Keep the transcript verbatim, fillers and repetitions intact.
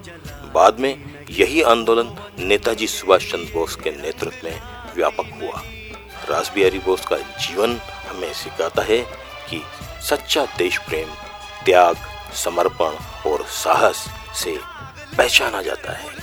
बाद में यही आंदोलन नेताजी सुभाष चंद्र बोस के नेतृत्व में व्यापक हुआ। रासबिहारी बोस का जीवन हमें सिखाता है कि सच्चा देश प्रेम त्याग, समर्पण और साहस से पहचाना जाता है।